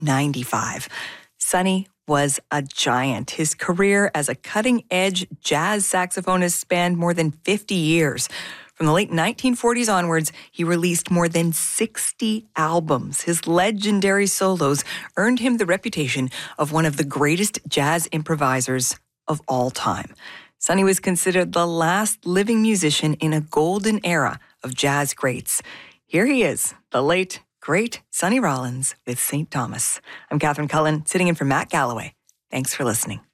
95. Sonny was a giant. His career as a cutting-edge jazz saxophonist spanned more than 50 years. From the late 1940s onwards, he released more than 60 albums. His legendary solos earned him the reputation of one of the greatest jazz improvisers of all time. Sonny was considered the last living musician in a golden era of jazz greats. Here he is, the late, great Sonny Rollins with St. Thomas. I'm Catherine Cullen, sitting in for Matt Galloway. Thanks for listening.